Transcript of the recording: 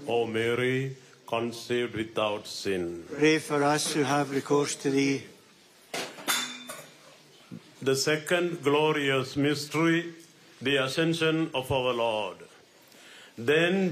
O Mary, conceived without sin. Pray for us who have recourse to thee. The second glorious mystery, the Ascension of our Lord. Then